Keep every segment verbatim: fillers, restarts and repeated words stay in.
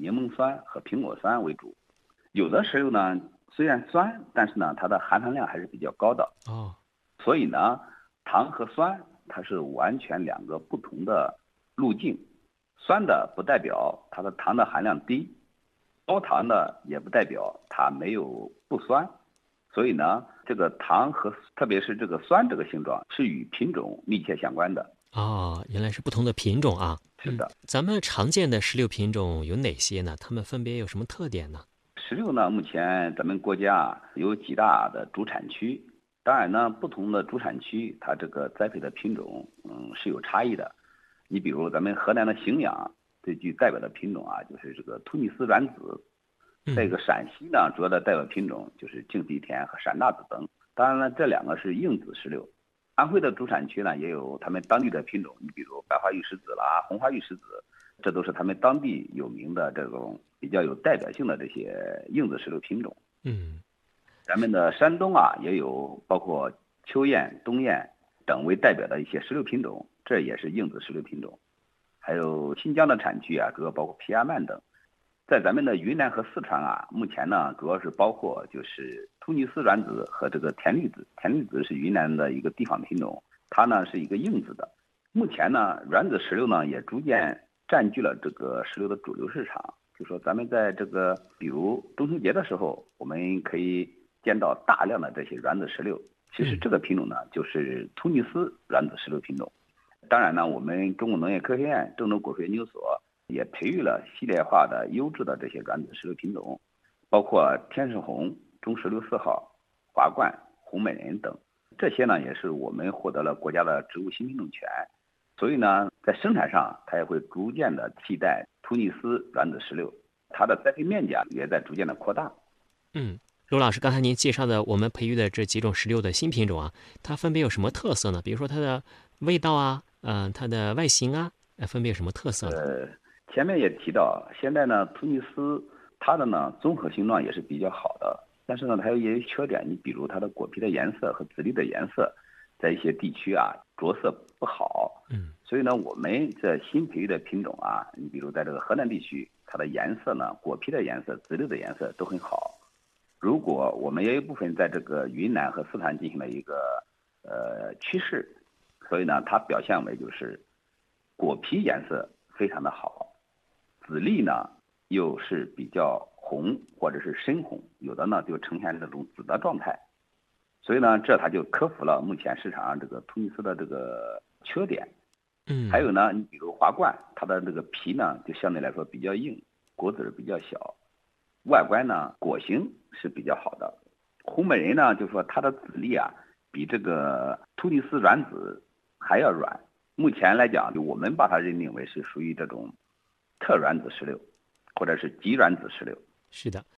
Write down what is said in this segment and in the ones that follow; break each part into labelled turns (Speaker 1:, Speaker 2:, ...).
Speaker 1: 柠檬酸和苹果酸为主。有的石榴呢虽然酸，但是呢它的含糖量还是比较高的。
Speaker 2: 哦，
Speaker 1: 所以呢糖和酸它是完全两个不同的路径。酸的不代表它的糖的含量低，高糖的也不代表它没有不酸。所以呢这个糖和特别是这个酸这个性状是与品种密切相关的。
Speaker 2: 哦，原来是不同的品种啊。嗯，
Speaker 1: 是的。
Speaker 2: 咱们常见的石榴品种有哪些呢？它们分别有什么特点呢？
Speaker 1: 石榴呢，目前咱们国家啊有几大的主产区，当然呢，不同的主产区它这个栽培的品种，嗯，是有差异的。你比如咱们河南的荥阳最具代表的品种啊，就是这个突尼斯软籽。在一
Speaker 2: 嗯
Speaker 1: 个陕西呢，主要的代表品种就是净地田和陕大籽等。当然了，这两个是硬籽石榴。安徽的主产区呢，也有他们当地的品种，你比如白花玉石籽啦、红花玉石籽，这都是他们当地有名的这种比较有代表性的这些硬籽石榴品种。
Speaker 2: 嗯，
Speaker 1: 咱们的山东啊，也有包括秋雁、冬雁等为代表的一些石榴品种，这也是硬籽石榴品种。还有新疆的产区啊，主要包括皮亚曼等。在咱们的云南和四川啊，目前呢主要是包括就是突尼斯软籽和这个田绿籽。田绿籽是云南的一个地方品种，它呢是一个硬籽的。目前呢，软籽石榴呢也逐渐占据了这个石榴的主流市场。就说咱们在这个比如中秋节的时候，我们可以见到大量的这些软籽石榴。其实这个品种呢就是突尼斯软籽石榴品种。当然呢，我们中国农业科学院郑州果树研究所也培育了系列化的优质的这些软籽石榴品种，包括天使红、中石榴四号、华冠、红美人等。这些呢也是我们获得了国家的植物新品种权。所以呢在生产上它也会逐渐的替代突尼斯软籽石榴，它的栽培面积啊也在逐渐的扩大。
Speaker 2: 嗯，罗老师，刚才您介绍的我们培育的这几种石榴的新品种啊，它分别有什么特色呢？比如说它的味道啊，嗯、呃，它的外形啊，呃分别有什么特色呢？
Speaker 1: 呃，前面也提到，现在呢，突尼斯它的呢综合性状也是比较好的，但是呢，它也有缺点。你比如它的果皮的颜色和籽粒的颜色，在一些地区啊着色不好。
Speaker 2: 嗯，
Speaker 1: 所以呢，我们这新培育的品种啊，你比如在这个河南地区，它的颜色呢，果皮的颜色、籽粒的颜色都很好。如果我们也有一部分在这个云南和四川进行了一个呃趋势，所以呢，它表现为就是果皮颜色非常的好，籽粒呢又是比较红或者是深红，有的呢就呈现这种紫的状态。所以呢，这它就克服了目前市场上这个突尼斯的这个缺点。还
Speaker 2: 嗯，
Speaker 1: 有呢，你比如华冠，它的这个皮呢就相对来说比较硬，果籽比较小，外观呢果形是比较好的。红美人呢，就说它的籽粒啊比这个突尼斯软籽还要软。目前来讲，就我们把它认定为是属于这种特软籽石榴，或者是极软籽石榴。
Speaker 2: 是的。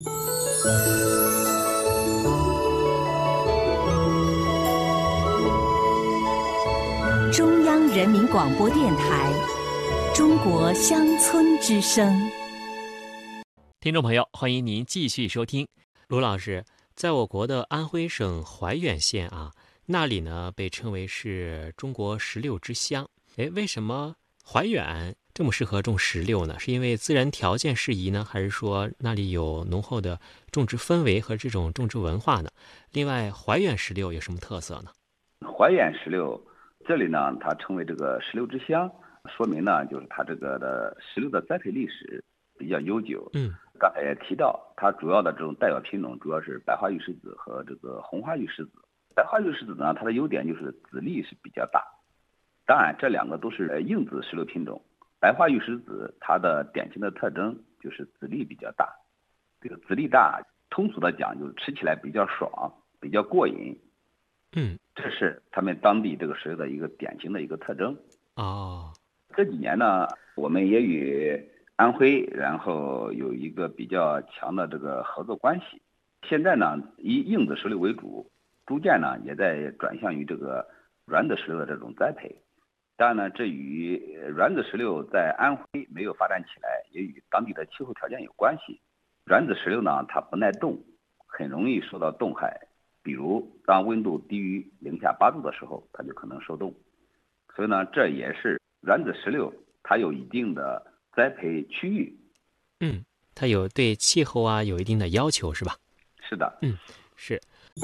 Speaker 3: 中央人民广播电台中国乡村之声。
Speaker 2: 听众朋友，欢迎您继续收听。卢老师，在我国的安徽省怀远县啊，那里呢被称为是中国石榴之乡。哎，为什么怀远这么适合种石榴呢？是因为自然条件适宜呢，还是说那里有浓厚的种植氛围和这种种植文化呢？另外，怀远石榴有什么特色呢？
Speaker 1: 怀远石榴这里呢，它称为这个石榴之乡，说明呢就是它这个的石榴的栽培历史比较悠久。
Speaker 2: 嗯，
Speaker 1: 刚才也提到，它主要的这种代表品种主要是白花玉石籽和这个红花玉石籽。白花玉石籽呢，它的优点就是籽粒是比较大。当然，这两个都是硬籽石榴品种。白花玉石籽它的典型的特征就是籽粒比较大。这个籽粒大，通俗的讲就是吃起来比较爽，比较过瘾。
Speaker 2: 嗯，
Speaker 1: 这是他们当地这个石榴的一个典型的一个特征。
Speaker 2: 哦，
Speaker 1: 这几年呢，我们也与安徽然后有一个比较强的这个合作关系。现在呢，以硬籽石榴为主，逐渐呢也在转向于这个软籽石榴的这种栽培。当然呢，这与软籽石榴在安徽没有发展起来，也与当地的气候条件有关系。软籽石榴呢，它不耐冻，很容易受到冻害。比如当温度低于零下八度的时候，它就可能受冻。所以呢，这也是软籽石榴它有一定的栽培区域。
Speaker 2: 嗯， 它有对气候啊有一定的要求，是吧？
Speaker 1: 是的，
Speaker 2: 嗯，是。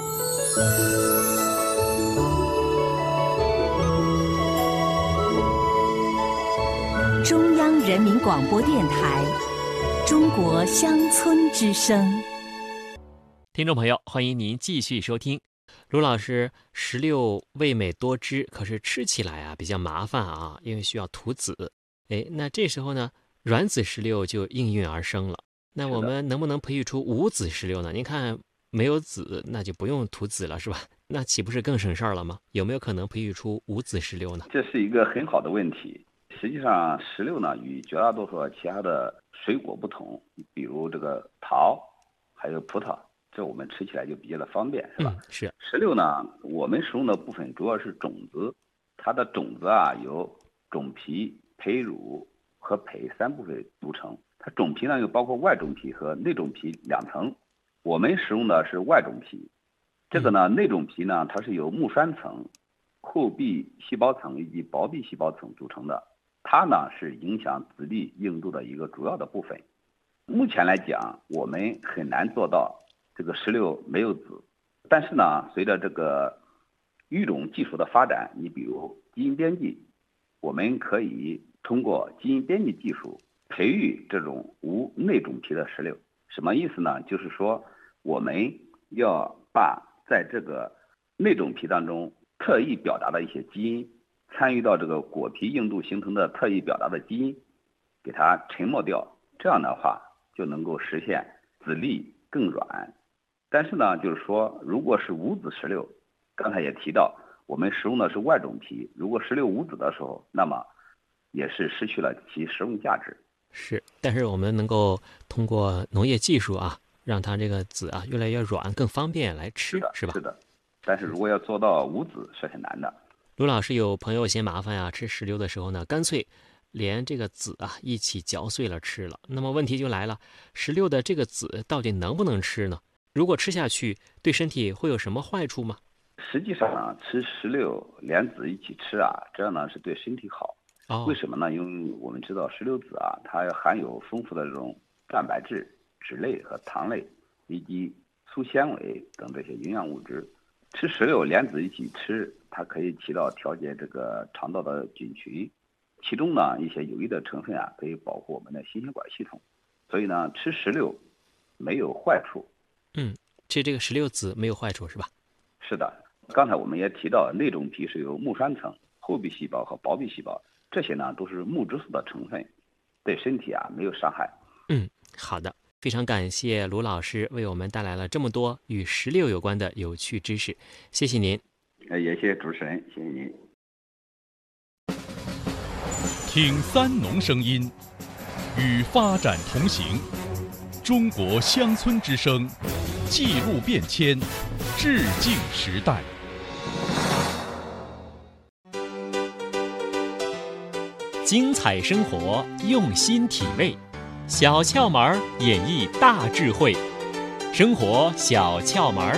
Speaker 3: 中央人民广播电台《中国乡村之声》。
Speaker 2: 听众朋友，欢迎您继续收听。卢老师，石榴味美多汁，可是吃起来啊比较麻烦啊，因为需要吐籽。哎，那这时候呢，软籽石榴就应运而生了。那我们能不能培育出无籽石榴呢？您看没有籽，那就不用吐籽了，是吧？那岂不是更省事儿了吗？有没有可能培育出无籽石榴呢？
Speaker 1: 这是一个很好的问题。实际上，石榴呢与绝大多数其他的水果不同，比如这个桃，还有葡萄，这我们吃起来就比较的方便，是吧？
Speaker 2: 嗯，是。
Speaker 1: 石榴呢，我们使用的部分主要是种子，它的种子啊由种皮、胚乳和胚三部分组成。它种皮呢又包括外种皮和内种皮两层，我们使用的是外种皮。这个呢，内种皮呢，它是由木栓层、厚壁细胞层以及薄壁细胞层组成的。它呢是影响籽粒硬度的一个主要的部分。目前来讲，我们很难做到这个石榴没有籽，但是呢，随着这个育种技术的发展，你比如基因编辑，我们可以通过基因编辑技术培育这种无内种皮的石榴。什么意思呢？就是说我们要把在这个内种皮当中特异表达的一些基因，参与到这个果皮硬度形成的特异表达的基因，给它沉没掉，这样的话就能够实现籽粒更软。但是呢，就是说如果是无籽石榴，刚才也提到我们使用的是外种皮，如果石榴无籽的时候，那么也是失去了其食用价值。
Speaker 2: 是，但是我们能够通过农业技术啊，让它这个籽啊越来越软，更方便来吃， 是, 是吧？
Speaker 1: 是的，但是如果要做到无籽是很难的。
Speaker 2: 卢老师，有朋友嫌麻烦啊，吃石榴的时候呢，干脆连这个籽啊一起嚼碎了吃了。那么问题就来了，石榴的这个籽到底能不能吃呢？如果吃下去，对身体会有什么坏处吗？
Speaker 1: 实际上啊，吃石榴连籽一起吃啊，这样呢是对身体好。
Speaker 2: 哦，
Speaker 1: 为什么呢？因为我们知道石榴籽啊，它含有丰富的这种蛋白质、脂类和糖类，以及粗纤维等这些营养物质。吃石榴连籽一起吃，它可以起到调节这个肠道的菌群，其中呢一些有益的成分啊，可以保护我们的心血管系统。所以呢，吃石榴没有坏处。
Speaker 2: 嗯，吃这个石榴籽没有坏处是吧？
Speaker 1: 是的，刚才我们也提到，内种皮是由木栓层、厚壁细胞和薄壁细胞，这些呢都是木质素的成分，对身体啊没有伤害。
Speaker 2: 嗯，好的。非常感谢卢老师为我们带来了这么多与石榴有关的有趣知识，谢谢您。
Speaker 1: 也谢谢主持人，谢谢您。
Speaker 4: 听三农声音，与发展同行。中国乡村之声，记录变迁，致敬时代。
Speaker 2: 精彩生活，用心体味。小窍门演绎大智慧，生活小窍门。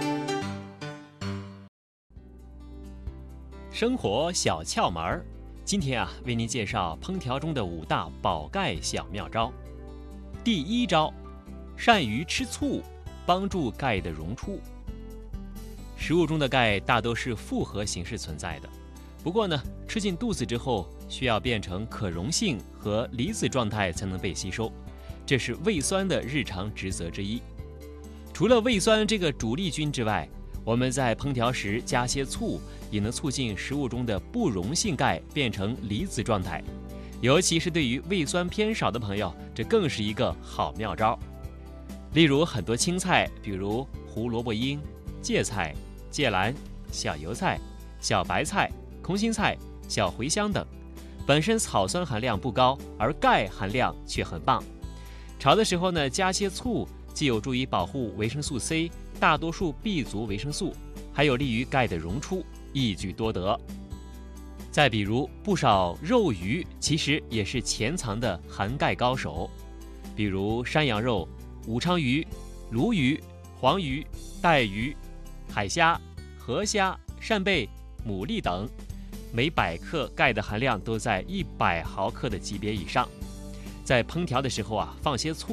Speaker 2: 生活小窍门，今天啊，为您介绍烹调中的五大保钙小妙招。第一招，善于吃醋，帮助钙的溶出。食物中的钙大都是复合形式存在的，不过呢，吃进肚子之后，需要变成可溶性和离子状态才能被吸收，这是胃酸的日常职责之一。除了胃酸这个主力军之外，我们在烹调时加些醋，也能促进食物中的不溶性钙变成离子状态。尤其是对于胃酸偏少的朋友，这更是一个好妙招。例如很多青菜，比如胡萝卜缨、芥菜、芥蓝、小油菜、小白菜、空心菜、小茴香等，本身草酸含量不高，而钙含量却很棒。炒的时候呢，加些醋，既有助于保护维生素 C、大多数 B 族维生素，还有利于钙的溶出，一举多得。再比如不少肉鱼，其实也是潜藏的含钙高手，比如山羊肉、武昌鱼、鲈鱼、黄鱼、带鱼、海虾、河虾、扇贝、牡蛎等，每百克钙的含量都在一百毫克的级别以上。在烹调的时候啊，放些醋